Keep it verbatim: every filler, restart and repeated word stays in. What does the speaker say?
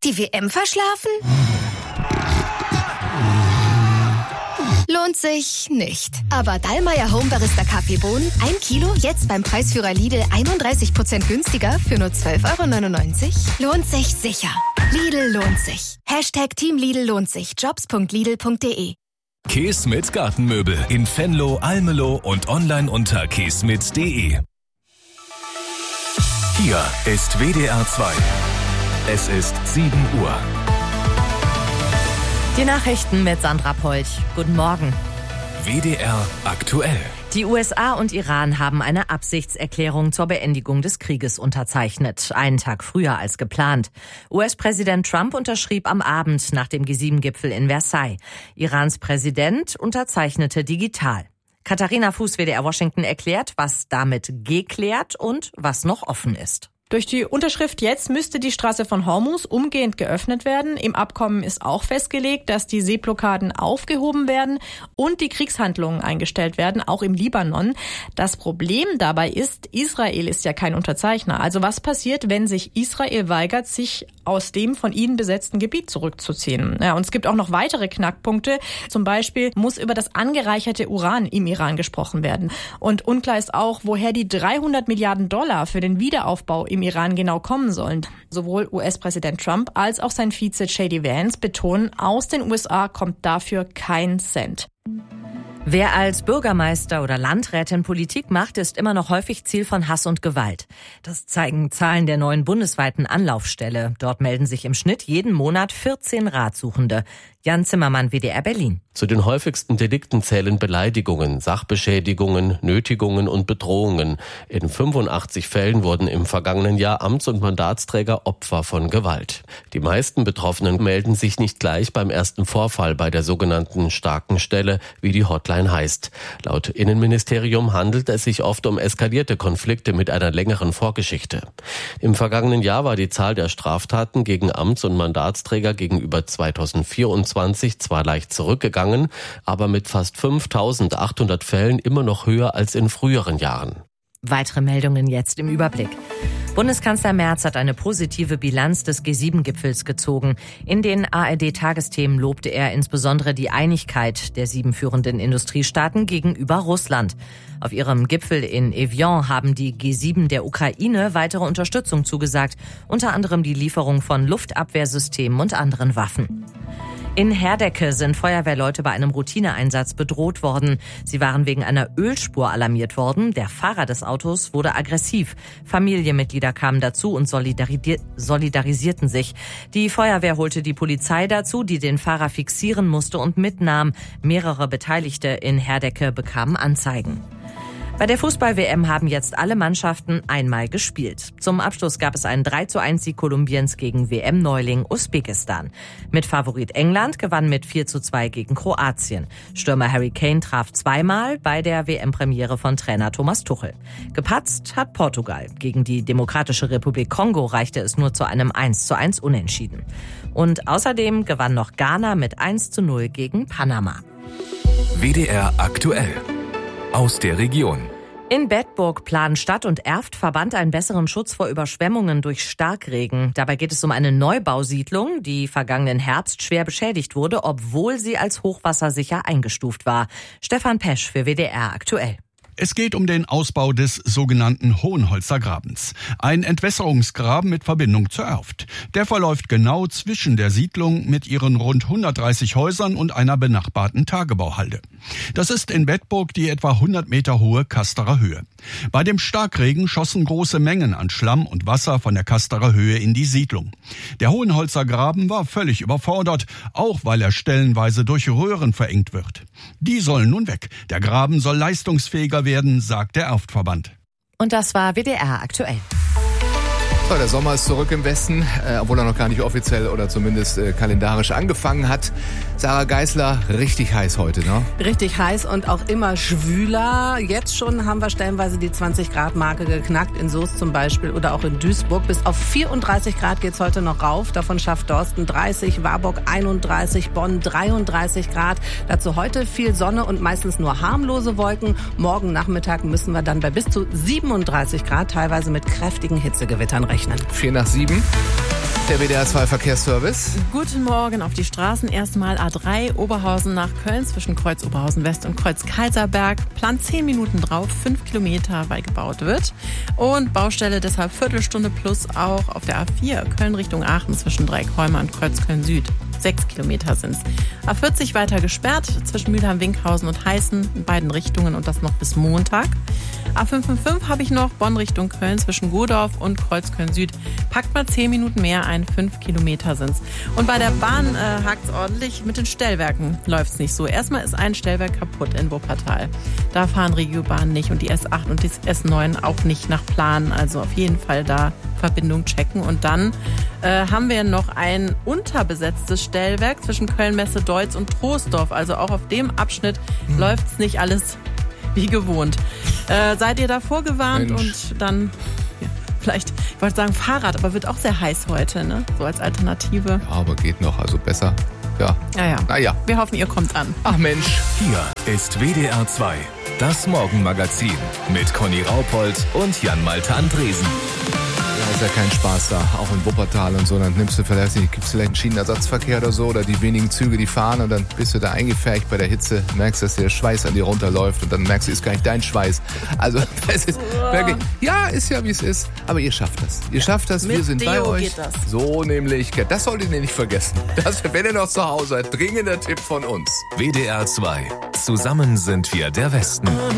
Die W M verschlafen? Lohnt sich nicht. Aber Dallmayr Home Barista Kaffeebohnen, ein Kilo, jetzt beim Preisführer Lidl einunddreißig Prozent günstiger für nur zwölf Euro neunundneunzig. Lohnt sich sicher. Lidl lohnt sich. Hashtag Team Lidl lohnt sich. Jobs punkt lidl punkt de. Keesmit Gartenmöbel in Venlo, Almelo und online unter keesmit punkt de. Hier ist W D R zwei. Es ist sieben Uhr. Die Nachrichten mit Sandra Polch. Guten Morgen. W D R aktuell. Die U S A und Iran haben eine Absichtserklärung zur Beendigung des Krieges unterzeichnet. Einen Tag früher als geplant. U S-Präsident Trump unterschrieb am Abend nach dem G sieben Gipfel in Versailles. Irans Präsident unterzeichnete digital. Katharina Fuß, W D R Washington, erklärt, was damit geklärt und was noch offen ist. Durch die Unterschrift jetzt müsste die Straße von Hormuz umgehend geöffnet werden. Im Abkommen ist auch festgelegt, dass die Seeblockaden aufgehoben werden und die Kriegshandlungen eingestellt werden, auch im Libanon. Das Problem dabei ist, Israel ist ja kein Unterzeichner. Also was passiert, wenn sich Israel weigert, sich aus dem von ihnen besetzten Gebiet zurückzuziehen? Ja, und es gibt auch noch weitere Knackpunkte. Zum Beispiel muss über das angereicherte Uran im Iran gesprochen werden. Und unklar ist auch, woher die dreihundert Milliarden Dollar für den Wiederaufbau im Iran genau kommen sollen. Sowohl U S-Präsident Trump als auch sein Vize J D Vance betonen, aus den U S A kommt dafür kein Cent. Wer als Bürgermeister oder Landrätin Politik macht, ist immer noch häufig Ziel von Hass und Gewalt. Das zeigen Zahlen der neuen bundesweiten Anlaufstelle. Dort melden sich im Schnitt jeden Monat vierzehn Ratsuchende. Jan Zimmermann, W D R Berlin. Zu den häufigsten Delikten zählen Beleidigungen, Sachbeschädigungen, Nötigungen und Bedrohungen. In fünfundachtzig Fällen wurden im vergangenen Jahr Amts- und Mandatsträger Opfer von Gewalt. Die meisten Betroffenen melden sich nicht gleich beim ersten Vorfall bei der sogenannten starken Stelle, wie die Hotline heißt. Laut Innenministerium handelt es sich oft um eskalierte Konflikte mit einer längeren Vorgeschichte. Im vergangenen Jahr war die Zahl der Straftaten gegen Amts- und Mandatsträger gegenüber zweitausendvierundzwanzig zwar leicht zurückgegangen, aber mit fast fünftausendachthundert Fällen immer noch höher als in früheren Jahren. Weitere Meldungen jetzt im Überblick. Bundeskanzler Merz hat eine positive Bilanz des G sieben Gipfels gezogen. In den A R D-Tagesthemen lobte er insbesondere die Einigkeit der sieben führenden Industriestaaten gegenüber Russland. Auf ihrem Gipfel in Evian haben die G sieben der Ukraine weitere Unterstützung zugesagt, unter anderem die Lieferung von Luftabwehrsystemen und anderen Waffen. In Herdecke sind Feuerwehrleute bei einem Routineeinsatz bedroht worden. Sie waren wegen einer Ölspur alarmiert worden. Der Fahrer des Autos wurde aggressiv. Familienmitglieder kamen dazu und solidarisi- solidarisierten sich. Die Feuerwehr holte die Polizei dazu, die den Fahrer fixieren musste und mitnahm. Mehrere Beteiligte in Herdecke bekamen Anzeigen. Bei der Fußball-W M haben jetzt alle Mannschaften einmal gespielt. Zum Abschluss gab es einen drei zu eins Sieg Kolumbiens gegen W M-Neuling Usbekistan. Mit Favorit England gewann mit vier zu zwei gegen Kroatien. Stürmer Harry Kane traf zweimal bei der W M-Premiere von Trainer Thomas Tuchel. Gepatzt hat Portugal. Gegen die Demokratische Republik Kongo reichte es nur zu einem eins zu eins Unentschieden. Und außerdem gewann noch Ghana mit eins zu null gegen Panama. W D R aktuell. Aus der Region. In Bedburg planen Stadt und Erftverband einen besseren Schutz vor Überschwemmungen durch Starkregen. Dabei geht es um eine Neubausiedlung, die vergangenen Herbst schwer beschädigt wurde, obwohl sie als hochwassersicher eingestuft war. Stefan Pesch für W D R aktuell. Es geht um den Ausbau des sogenannten Hohenholzer Grabens. Ein Entwässerungsgraben mit Verbindung zur Erft. Der verläuft genau zwischen der Siedlung mit ihren rund hundertdreißig Häusern und einer benachbarten Tagebauhalde. Das ist in Bedburg die etwa hundert Meter hohe Kasterer Höhe. Bei dem Starkregen schossen große Mengen an Schlamm und Wasser von der Kasterer Höhe in die Siedlung. Der Hohenholzer Graben war völlig überfordert, auch weil er stellenweise durch Röhren verengt wird. Die sollen nun weg. Der Graben soll leistungsfähiger werden, sagt der Erftverband. Und das war W D R aktuell. So, der Sommer ist zurück im Westen, äh, obwohl er noch gar nicht offiziell oder zumindest äh, kalendarisch angefangen hat. Sarah Geisler, richtig heiß heute, ne? Richtig heiß und auch immer schwüler. Jetzt schon haben wir stellenweise die zwanzig Grad Marke geknackt, in Soest zum Beispiel oder auch in Duisburg. Bis auf vierunddreißig Grad geht's heute noch rauf. Davon schafft Dorsten dreißig, Warburg einunddreißig, Bonn dreiunddreißig Grad. Dazu heute viel Sonne und meistens nur harmlose Wolken. Morgen Nachmittag müssen wir dann bei bis zu siebenunddreißig Grad, teilweise mit kräftigen Hitzegewittern rechnen. Vier nach sieben. Der W D R zwei Verkehrsservice. Guten Morgen auf die Straßen. Erstmal A drei Oberhausen nach Köln zwischen Kreuz Oberhausen West und Kreuz Kaiserberg. Plan zehn Minuten drauf, fünf Kilometer, weil gebaut wird. Und Baustelle deshalb Viertelstunde plus auch auf der A vier Köln Richtung Aachen zwischen Dreieckholme und Kreuz Köln Süd. Sechs Kilometer sind's. A vierzig weiter gesperrt zwischen Mülheim-Winkhausen und Heißen in beiden Richtungen und das noch bis Montag. A fünf fünf fünf habe ich noch, Bonn Richtung Köln zwischen Godorf und Kreuz Köln Süd. Packt mal zehn Minuten mehr ein, fünf Kilometer sind's. Und bei der Bahn äh, hakt's ordentlich, mit den Stellwerken läuft's nicht so. Erstmal ist ein Stellwerk kaputt in Wuppertal. Da fahren Regiobahnen nicht und die S acht und die S neun auch nicht nach Plan. Also auf jeden Fall da Verbindung checken. Und dann äh, haben wir noch ein unterbesetztes Stellwerk zwischen Köln-Messe-Deutz und Troisdorf. Also auch auf dem Abschnitt hm. läuft's nicht alles wie gewohnt. Äh, seid ihr da vorgewarnt? Mensch. Und dann ja, vielleicht, ich wollte sagen Fahrrad, aber wird auch sehr heiß heute, ne? So als Alternative. Ja, aber geht noch, also besser. Ja. Ja, ja. Naja. Wir hoffen, ihr kommt an. Ach Mensch. Hier ist W D R zwei, das Morgenmagazin mit Conny Raupold und Jan-Malte Andresen. Ja, ist ja kein Spaß da, auch in Wuppertal und so. Dann nimmst du vielleicht, gibt es vielleicht einen Schienenersatzverkehr oder so, oder die wenigen Züge, die fahren und dann bist du da eingefärbt bei der Hitze, merkst, dass der Schweiß an dir runterläuft und dann merkst du, ist gar nicht dein Schweiß. Also, das ist wirklich, ja, ist ja wie es ist, aber ihr schafft das. Ihr schafft das, wir sind bei euch. Geht das. So nämlich, das solltet ihr nicht vergessen. Das, wenn ihr noch zu Hause seid, dringender Tipp von uns. W D R zwei, zusammen sind wir der Westen.